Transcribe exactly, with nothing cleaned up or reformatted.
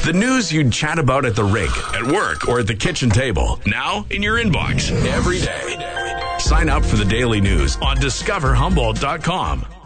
The news you'd chat about at the rink, at work, or at the kitchen table. Now in your inbox every day. Sign up for the daily news on discover humboldt dot com.